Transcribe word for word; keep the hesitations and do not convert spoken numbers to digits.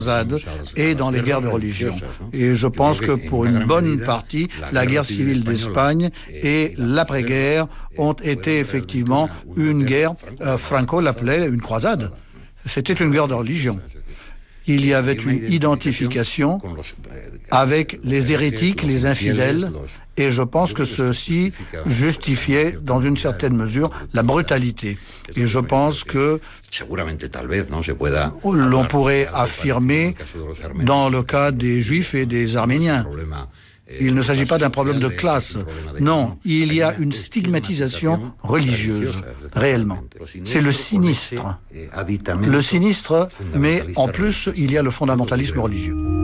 et dans les guerres de religion. Et je pense que pour une bonne partie, la guerre civile d'Espagne et l'après-guerre ont été effectivement une guerre, euh, Franco l'appelait une croisade. C'était une guerre de religion. Il y avait une identification avec les hérétiques, les infidèles, et je pense que ceci justifiait, dans une certaine mesure, la brutalité. Et je pense que l'on pourrait affirmer dans le cas des Juifs et des Arméniens. Il ne s'agit pas d'un problème de classe. Non, il y a une stigmatisation religieuse, réellement. C'est le sinistre. Le sinistre, mais en plus, il y a le fondamentalisme religieux.